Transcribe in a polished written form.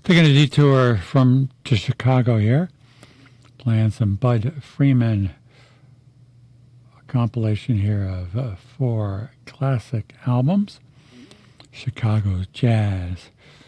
Taking a detour to Chicago here, playing some Bud Freeman, a compilation here of 4 classic albums, Chicago jazz.